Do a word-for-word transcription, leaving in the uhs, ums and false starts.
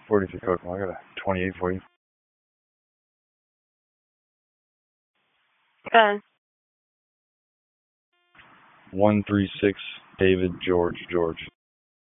forty-three Kokomo, I got a twenty-eight for you. Uh, one three six David George George.